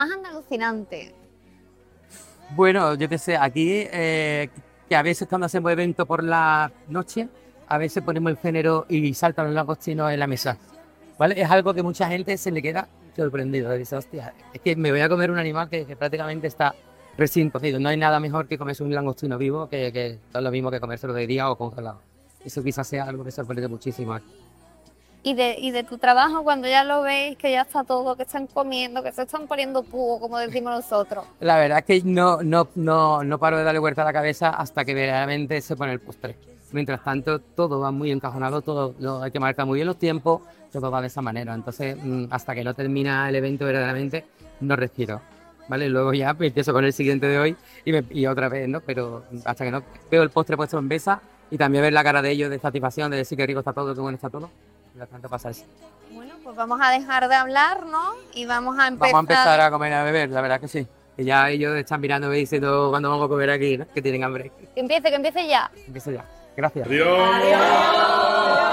alucinante? Bueno, yo qué sé, aquí que a veces cuando hacemos evento por la noche, a veces ponemos el género y saltan los langostinos en la mesa, ¿vale? Es algo que mucha gente se le queda sorprendido. Dice, hostia, es que me voy a comer un animal que prácticamente está recién cocido. No hay nada mejor que comerse un langostino vivo que es lo mismo que comérselo de día o congelado. Eso quizás sea algo que sorprende muchísimo. Y de tu trabajo, cuando ya lo veis, que ya está todo, que están comiendo, que se están poniendo pugo, como decimos nosotros. La verdad es que no paro de darle vuelta a la cabeza hasta que verdaderamente se pone el postre. Mientras tanto, todo va muy encajonado, hay que marcar muy bien los tiempos, todo va de esa manera. Entonces, hasta que no termina el evento verdaderamente, no respiro. ¿Vale? Luego ya pues, empiezo con el siguiente de hoy y otra vez, ¿no? Pero hasta que no veo el postre puesto en mesa y también ver la cara de ellos de satisfacción, de decir que rico está todo, que bueno está todo, mientras tanto pasa eso. Bueno, pues vamos a dejar de hablar, ¿no? Y vamos a Vamos a empezar a comer y a beber, la verdad que sí. Que ya ellos están mirándome diciendo cuándo vamos a comer aquí, ¿no? Que tienen hambre. Que empiece ya. Empiezo ya. Gracias. Adiós.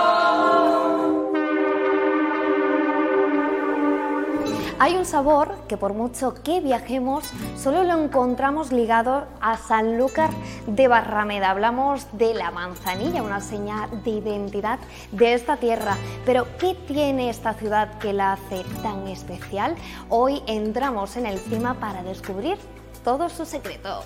Hay un sabor que por mucho que viajemos, solo lo encontramos ligado a Sanlúcar de Barrameda. Hablamos de la manzanilla, una señal de identidad de esta tierra. Pero, ¿qué tiene esta ciudad que la hace tan especial? Hoy entramos en el tema para descubrir todos sus secretos.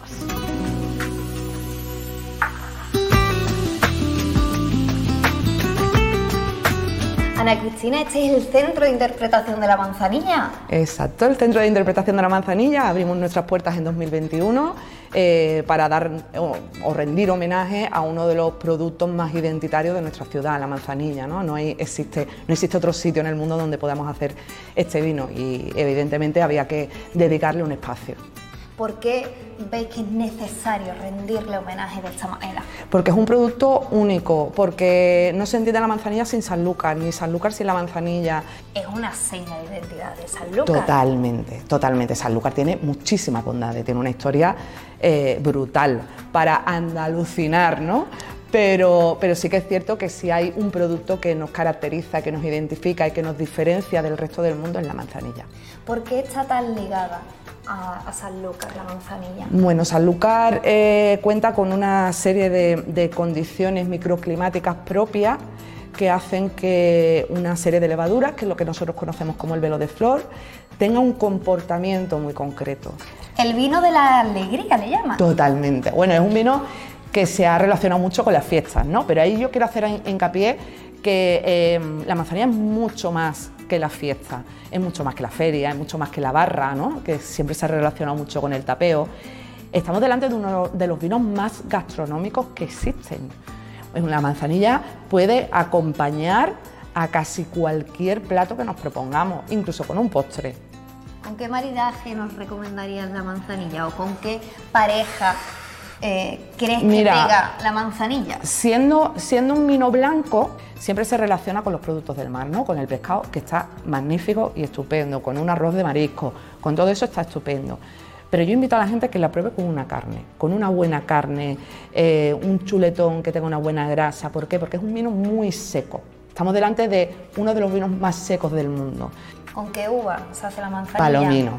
Ana Cristina, este es el Centro de Interpretación de la Manzanilla. Exacto, el Centro de Interpretación de la Manzanilla. Abrimos nuestras puertas en 2021 para dar o rendir homenaje a uno de los productos más identitarios de nuestra ciudad, la manzanilla, ¿no? No existe otro sitio en el mundo donde podamos hacer este vino y evidentemente había que dedicarle un espacio. ¿Por qué veis que es necesario rendirle homenaje de esta manera? Porque es un producto único, porque no se entiende la manzanilla sin Sanlúcar, ni Sanlúcar sin la manzanilla. Es una seña de identidad de Sanlúcar. Totalmente, totalmente. Sanlúcar tiene muchísimas bondades, tiene una historia brutal para andalucinar, ¿no? Pero sí que es cierto que si hay un producto que nos caracteriza, que nos identifica y que nos diferencia del resto del mundo es la manzanilla. ¿Por qué está tan ligada a Sanlúcar, la manzanilla? Bueno, Sanlúcar cuenta con una serie de condiciones microclimáticas propias que hacen que una serie de levaduras, que es lo que nosotros conocemos como el velo de flor, tenga un comportamiento muy concreto. El vino de la alegría le llaman. Totalmente. Bueno, es un vino que se ha relacionado mucho con las fiestas, ¿no? Pero ahí yo quiero hacer hincapié que la manzanilla es mucho más que la fiesta, es mucho más que la feria, es mucho más que la barra, ¿no? Que siempre se ha relacionado mucho con el tapeo. Estamos delante de uno de los vinos más gastronómicos que existen. La manzanilla puede acompañar a casi cualquier plato que nos propongamos, incluso con un postre. ¿Con qué maridaje nos recomendarías la manzanilla o con qué pareja crees que pega la manzanilla? Siendo un vino blanco, siempre se relaciona con los productos del mar, ¿no? Con el pescado, que está magnífico y estupendo, con un arroz de marisco, con todo eso está estupendo. Pero yo invito a la gente a que la pruebe con una carne, con una buena carne, un chuletón que tenga una buena grasa. ¿Por qué? Porque es un vino muy seco. Estamos delante de uno de los vinos más secos del mundo. ¿Con qué uva se hace la manzanilla?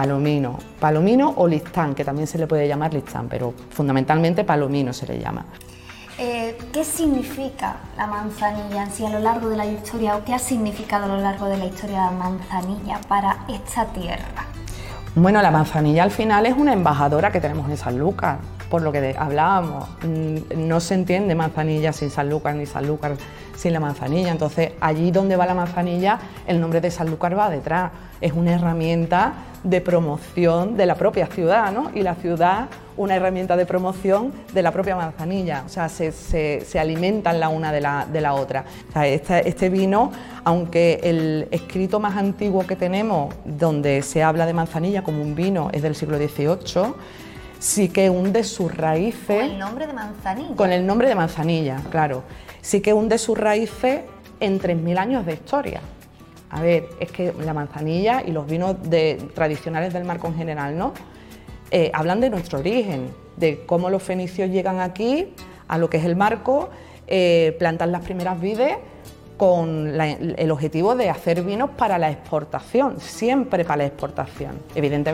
Palomino o listán, que también se le puede llamar listán, pero fundamentalmente palomino se le llama. ¿Qué significa la manzanilla en sí a lo largo de la historia o qué ha significado a lo largo de la historia la manzanilla para esta tierra? Bueno, la manzanilla al final es una embajadora que tenemos en Sanlúcar, por lo que hablábamos. No se entiende manzanilla sin Sanlúcar ni Sanlúcar sin la manzanilla. Entonces, allí donde va la manzanilla, el nombre de Sanlúcar va detrás. Es una herramienta de promoción de la propia ciudad, ¿no? Y la ciudad, una herramienta de promoción de la propia manzanilla. O sea, se alimentan la una de la otra. O sea, este vino, aunque el escrito más antiguo que tenemos, donde se habla de manzanilla como un vino, es del siglo XVIII, sí que hunde sus raíces... ¿Con el nombre de manzanilla? Con el nombre de manzanilla, claro. Sí que hunde sus raíces en 3.000 años de historia. A ver, es que la manzanilla y los vinos tradicionales del Marco en general, ¿no? Hablan de nuestro origen, de cómo los fenicios llegan aquí, a lo que es el Marco, plantan las primeras vides con el objetivo de hacer vinos para la exportación, siempre para la exportación, evidentemente.